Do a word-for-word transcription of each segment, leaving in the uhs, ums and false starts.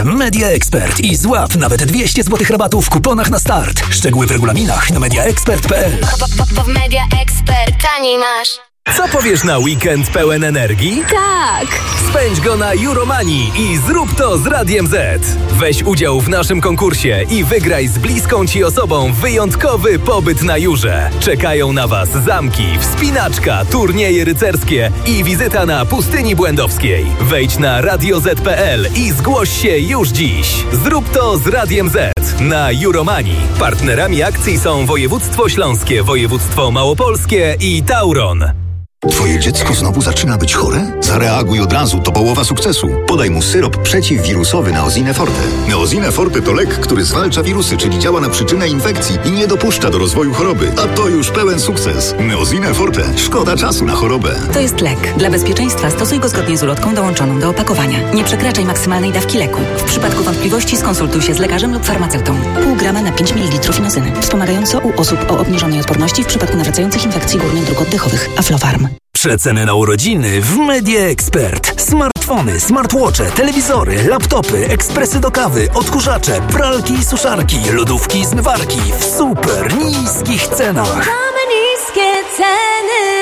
Media Expert i złap nawet dwieście złotych rabatu w kuponach na start. Szczegóły w regulaminach na media expert kropka p l. Bo w Media Expert taniej masz. Co powiesz na weekend pełen energii? Tak! Spędź go na Euromanii i zrób to z Radiem Z. Weź udział w naszym konkursie i wygraj z bliską ci osobą wyjątkowy pobyt na Jurze. Czekają na was zamki, wspinaczka, turnieje rycerskie i wizyta na Pustyni Błędowskiej. Wejdź na radio zet kropka p l i zgłoś się już dziś. Zrób to z Radiem Z na Euromanii. Partnerami akcji są Województwo Śląskie, Województwo Małopolskie i Tauron. Twoje dziecko znowu zaczyna być chore? Zareaguj od razu, to połowa sukcesu. Podaj mu syrop przeciwwirusowy Neosine Forte. Neosine Forte to lek, który zwalcza wirusy, czyli działa na przyczynę infekcji i nie dopuszcza do rozwoju choroby. A to już pełen sukces. Neosine Forte. Szkoda czasu na chorobę. To jest lek. Dla bezpieczeństwa stosuj go zgodnie z ulotką dołączoną do opakowania. Nie przekraczaj maksymalnej dawki leku. W przypadku wątpliwości skonsultuj się z lekarzem lub farmaceutą. Pół grama na pięć mililitrów inozyny. Wspomagająco u osób o obniżonej odporności w przypadku nawracających infekcji górnych dróg oddechowych. Aflofarm. Przeceny na urodziny w Media Expert. Smartfony, smartwatche, telewizory, laptopy, ekspresy do kawy, odkurzacze, pralki i suszarki, lodówki i zmywarki w super niskich cenach. Mamy niskie ceny.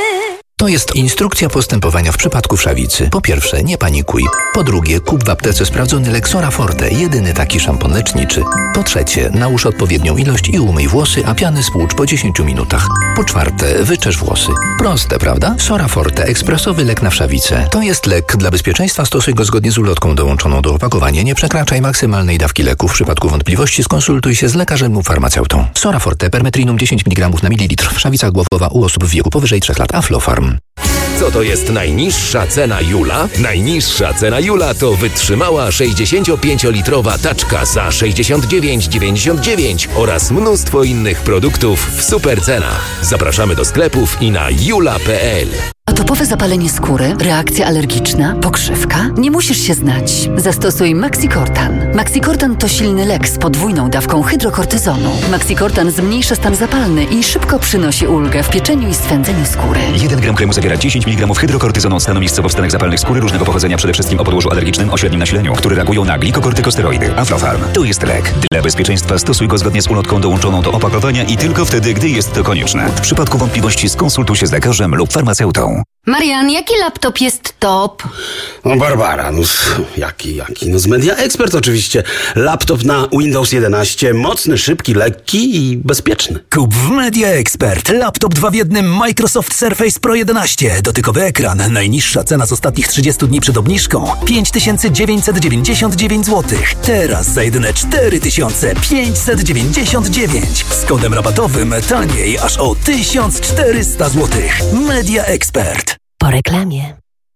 To jest instrukcja postępowania w przypadku wszawicy. Po pierwsze, nie panikuj. Po drugie, kup w aptece sprawdzony lek Sora Forte, jedyny taki szampon leczniczy. Po trzecie, nałóż odpowiednią ilość i umyj włosy, a piany spłucz po dziesięciu minutach. Po czwarte, wyczesz włosy. Proste, prawda? Sora Forte, ekspresowy lek na wszawicę. To jest lek. Dla bezpieczeństwa stosuj go zgodnie z ulotką dołączoną do opakowania. Nie przekraczaj maksymalnej dawki leku. W przypadku wątpliwości skonsultuj się z lekarzem lub farmaceutą. Sora Forte, permetrinum dziesięć miligramów na mililitr. Wszawica głowowa u osób w wieku powyżej trzech lat. Aflofarm. Co to jest najniższa cena Jula? Najniższa cena Jula to wytrzymała sześćdziesięciopięciolitrowa taczka za sześćdziesiąt dziewięć dziewięćdziesiąt dziewięć oraz mnóstwo innych produktów w super cenach. Zapraszamy do sklepów i na jula kropka p l. Atopowe zapalenie skóry, reakcja alergiczna, pokrzywka? Nie musisz się znać. Zastosuj Maxicortan. Maxicortan to silny lek z podwójną dawką hydrokortyzonu. Maxicortan zmniejsza stan zapalny i szybko przynosi ulgę w pieczeniu i swędzeniu skóry. jeden gram kremu zawiera dziesięć miligramów hydrokortyzonu od stanu miejscowo wstanek zapalnych skóry różnego pochodzenia, przede wszystkim o podłożu alergicznym o średnim nasileniu, które reagują na glikokortykosteroidy. Aflofarm. To jest lek. Dla bezpieczeństwa stosuj go zgodnie z ulotką dołączoną do opakowania i tylko wtedy, gdy jest to konieczne. W przypadku wątpliwości skonsultuj się z lekarzem lub farmaceutą. Marian, jaki laptop jest top? No Barbara, no jaki, jaki? No z Media Expert oczywiście. Laptop na Windows jedenaście, mocny, szybki, lekki i bezpieczny. Kup w Media Expert. Laptop dwa w jednym Microsoft Surface Pro jedenaście. Dotykowy ekran. Najniższa cena z ostatnich trzydziestu dni przed obniżką. pięć tysięcy dziewięćset dziewięćdziesiąt dziewięć złotych. Teraz za jedyne cztery tysiące pięćset dziewięćdziesiąt dziewięć. Z kodem rabatowym taniej aż o tysiąc czterysta złotych. Media Expert. Po reklamie.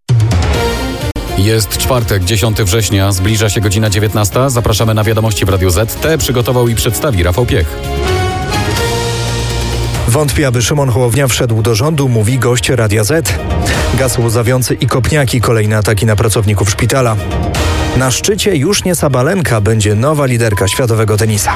Jest czwartek, dziesiątego września, zbliża się godzina dziewiętnasta. Zapraszamy na wiadomości w Radiu Z. Te przygotował i przedstawi Rafał Piech. Wątpi, aby Szymon Hołownia wszedł do rządu, mówi gość Radia Z. Gaz łzawiący i kopniaki, kolejne ataki na pracowników szpitala. Na szczycie już nie Sabalenka, będzie nowa liderka światowego tenisa.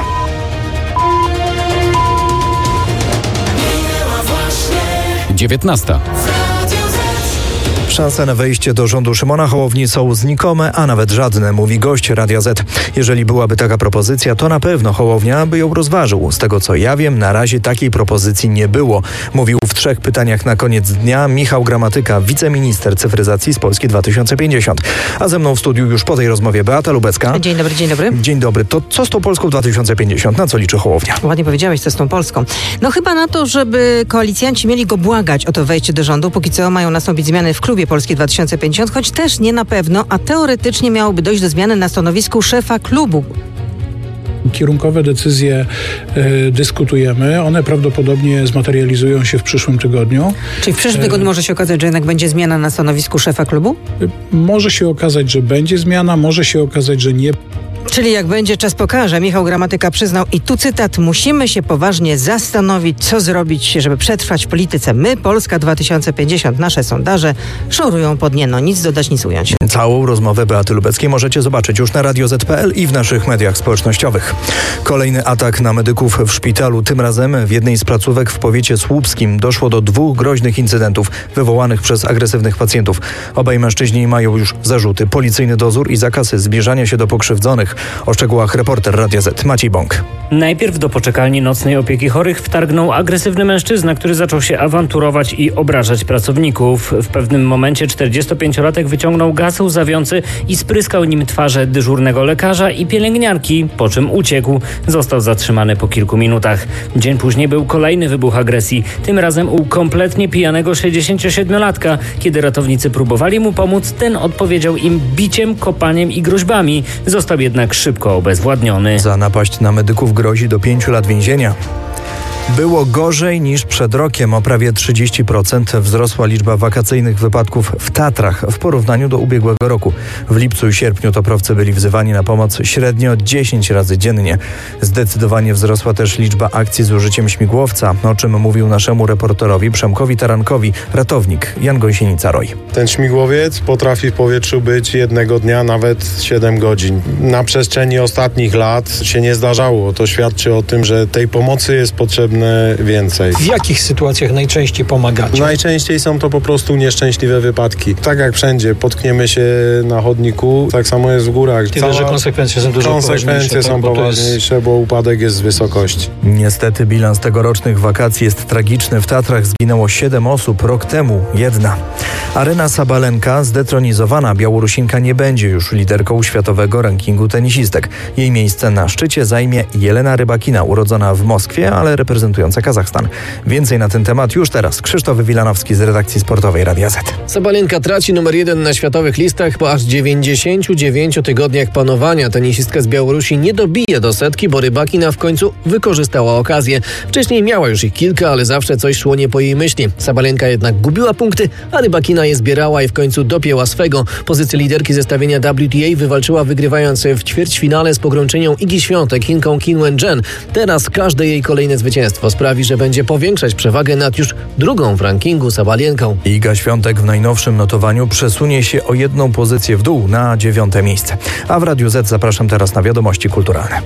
dziewiętnasta. Szanse na wejście do rządu Szymona Hołowni są znikome, a nawet żadne, mówi gość Radia Z. Jeżeli byłaby taka propozycja, to na pewno Hołownia by ją rozważył. Z tego co ja wiem, na razie takiej propozycji nie było. Mówił w trzech pytaniach na koniec dnia Michał Gramatyka, wiceminister cyfryzacji z Polski dwa tysiące pięćdziesiąt. A ze mną w studiu już po tej rozmowie Beata Lubecka. Dzień dobry, dzień dobry. Dzień dobry. To co z tą Polską dwa tysiące pięćdziesiąt? Na co liczy Hołownia? Ładnie powiedziałeś, co z tą Polską. No chyba na to, żeby koalicjanci mieli go błagać o to wejście do rządu. Póki co mają nastąpić zmiany w klubie Polski dwa tysiące pięćdziesiąt, choć też nie na pewno, a teoretycznie miałoby dojść do zmiany na stanowisku szefa klubu. Kierunkowe decyzje y, dyskutujemy. One prawdopodobnie zmaterializują się w przyszłym tygodniu. Czyli w przyszłym tygodniu może się okazać, że jednak będzie zmiana na stanowisku szefa klubu? Y, może się okazać, że będzie zmiana, może się okazać, że nie. Czyli jak będzie, czas pokaże. Michał Gramatyka przyznał, i tu cytat: musimy się poważnie zastanowić, co zrobić, żeby przetrwać w polityce. My, Polska dwa tysiące pięćdziesiąt, nasze sondaże szorują pod nie. No nic dodać, nic ująć. Całą rozmowę Beaty Lubeckiej możecie zobaczyć już na radio zet kropka pe el i w naszych mediach społecznościowych. Kolejny atak na medyków w szpitalu. Tym razem w jednej z placówek w powiecie słupskim doszło do dwóch groźnych incydentów wywołanych przez agresywnych pacjentów. Obaj mężczyźni mają już zarzuty, policyjny dozór i zakaz zbliżania się do pokrzywdzonych. O szczegółach reporter Radia Z Maciej Bąk. Najpierw do poczekalni nocnej opieki chorych wtargnął agresywny mężczyzna, który zaczął się awanturować i obrażać pracowników. W pewnym momencie czterdziestopięciolatek wyciągnął gaz łzawiący i spryskał nim twarze dyżurnego lekarza i pielęgniarki, po czym uciekł. Został zatrzymany po kilku minutach. Dzień później był kolejny wybuch agresji, tym razem u kompletnie pijanego sześćdziesięciosiedmiolatka. Kiedy ratownicy próbowali mu pomóc, ten odpowiedział im biciem, kopaniem i groźbami. Został jednak szybko obezwładniony. Za napaść na medyków grozi do pięciu lat więzienia. Było gorzej niż przed rokiem. O prawie trzydzieści procent wzrosła liczba wakacyjnych wypadków w Tatrach w porównaniu do ubiegłego roku. W lipcu i sierpniu toprowcy byli wzywani na pomoc średnio dziesięć razy dziennie. Zdecydowanie wzrosła też liczba akcji z użyciem śmigłowca, o czym mówił naszemu reporterowi Przemkowi Tarankowi ratownik Jan Gąsienica-Roy. Ten śmigłowiec potrafi w powietrzu być jednego dnia nawet siedem godzin. Na przestrzeni ostatnich lat się nie zdarzało. To świadczy o tym, że tej pomocy jest potrzebne więcej. W jakich sytuacjach najczęściej pomagacie? Najczęściej są to po prostu nieszczęśliwe wypadki. Tak jak wszędzie, potkniemy się na chodniku, tak samo jest w górach. Tyle, że konsekwencje są dużo konsekwencje poważniejsze. są bo poważniejsze, jest... bo upadek jest z wysokości. Niestety bilans tegorocznych wakacji jest tragiczny. W Tatrach zginęło siedem osób, rok temu jedna. Aryna Sabalenka, zdetronizowana Białorusinka, nie będzie już liderką światowego rankingu tenisistek. Jej miejsce na szczycie zajmie Jelena Rybakina, urodzona w Moskwie, ale reprezentująca Kazachstan. Więcej na ten temat już teraz. Krzysztof Wilanowski z redakcji sportowej Radia Z. Sabalenka traci numer jeden na światowych listach po aż dziewięćdziesięciu dziewięciu tygodniach panowania. Tenisistka z Białorusi nie dobije do setki, bo Rybakina w końcu wykorzystała okazję. Wcześniej miała już ich kilka, ale zawsze coś szło nie po jej myśli. Sabalenka jednak gubiła punkty, a Rybakina je zbierała i w końcu dopięła swego. Pozycję liderki zestawienia W T A wywalczyła, wygrywając w ćwierćfinale z pogrączynią Igi Świątek, Chinką Qin Wen-jen. Teraz każde jej kolejne zwycięstwo sprawi, że będzie powiększać przewagę nad już drugą w rankingu Sabalenką. Iga Świątek w najnowszym notowaniu przesunie się o jedną pozycję w dół na dziewiąte miejsce. A w Radiu Z zapraszam teraz na wiadomości kulturalne.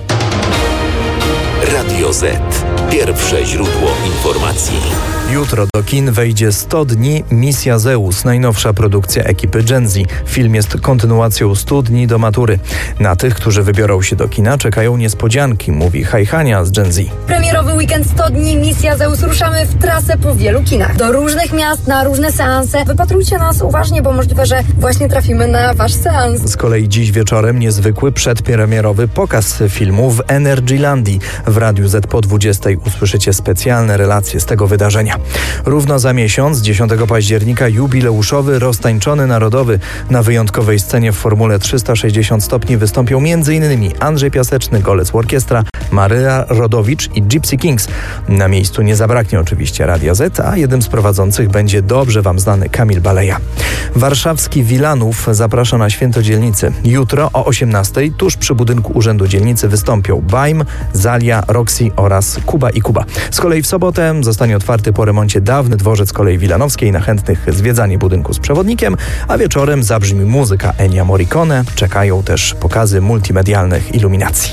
Radio Z. Pierwsze źródło informacji. Jutro do kin wejdzie sto dni Misja Zeus, najnowsza produkcja ekipy Gen Z. Film jest kontynuacją stu dni do matury. Na tych, którzy wybiorą się do kina, czekają niespodzianki, mówi Hajhania z Gen Z. Premierowy weekend sto dni Misja Zeus. Ruszamy w trasę po wielu kinach. Do różnych miast, na różne seanse. Wypatrujcie nas uważnie, bo możliwe, że właśnie trafimy na wasz seans. Z kolei dziś wieczorem niezwykły przedpremierowy pokaz filmu w Energylandii. W Radiu Z po dwudziestej usłyszycie specjalne relacje z tego wydarzenia. Równo za miesiąc, dziesiątego października, jubileuszowy Roztańczony Narodowy. Na wyjątkowej scenie w formule trzysta sześćdziesiąt stopni wystąpią m.in. Andrzej Piaseczny, Golec Orkiestra, Maryja Rodowicz i Gypsy Kings. Na miejscu nie zabraknie oczywiście Radia Z, a jednym z prowadzących będzie dobrze wam znany Kamil Baleja. Warszawski Wilanów zaprasza na Święto Dzielnicy. Jutro o osiemnastej tuż przy budynku Urzędu Dzielnicy wystąpią Bajm, Zalia, Roxy oraz Kuba i Kuba. Z kolei w sobotę zostanie otwarty po remoncie dawny dworzec kolei wilanowskiej, na chętnych zwiedzanie budynku z przewodnikiem, a wieczorem zabrzmi muzyka Ennio Morricone. Czekają też pokazy multimedialnych iluminacji.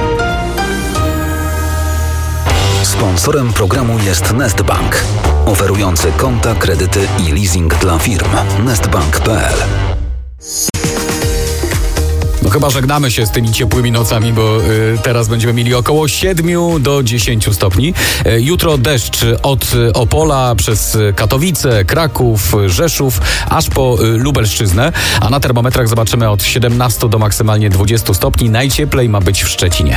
Sponsorem programu jest Nestbank, oferujący konta, kredyty i leasing dla firm. nestbank kropka pe el. No chyba żegnamy się z tymi ciepłymi nocami, bo y, teraz będziemy mieli około siedmiu do dziesięciu stopni. Y, jutro deszcz od Opola przez Katowice, Kraków, Rzeszów, aż po y, Lubelszczyznę, a na termometrach zobaczymy od siedemnastu do maksymalnie dwudziestu stopni. Najcieplej ma być w Szczecinie.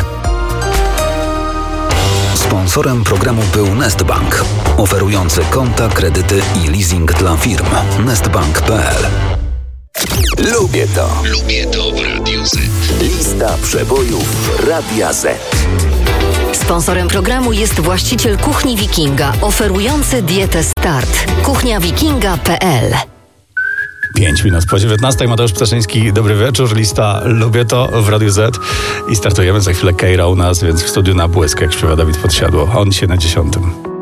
Sponsorem programu był Nestbank, oferujący konta, kredyty i leasing dla firm. nestbank kropka pe el. Lubię to. Lubię to w Radiu Z. Lista przebojów Radia Z. Sponsorem programu jest właściciel Kuchni Wikinga, oferujący dietę Start. kuchnia wikinga kropka pe el. pięć minut po dziewiętnastej. Mateusz Ptaszyński, dobry wieczór. Lista Lubię to w Radiu Z. I startujemy za chwilę Keira u nas, więc w studiu na błysk, jak śpiewa Dawid Podsiadło. A on dzisiaj na dziesiątym.